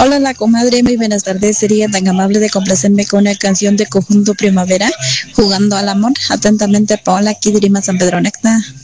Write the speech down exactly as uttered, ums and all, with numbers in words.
Hola, la comadre, muy buenas tardes. Sería tan amable de complacerme con una canción de Conjunto Primavera, Jugando al Amor. Atentamente, Paola, aquí Dirima San Pedro Necta.